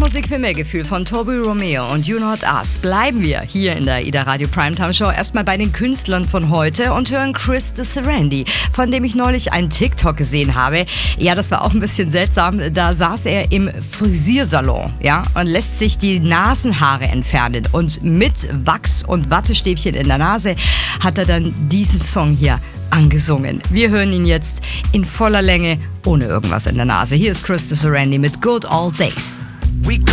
Musik für mehr Gefühl von Toby Romeo und You Not Us. Bleiben wir hier in der Ida Radio Primetime Show erstmal bei den Künstlern von heute und hören Chris de Serendy, von dem ich neulich einen TikTok gesehen habe. Ja, das war auch ein bisschen seltsam. Da saß er im Frisiersalon, ja, und lässt sich die Nasenhaare entfernen. Und mit Wachs und Wattestäbchen in der Nase hat er dann diesen Song hier angesungen. Wir hören ihn jetzt in voller Länge, ohne irgendwas in der Nase. Hier ist Chris de Serendy mit Good Old Days.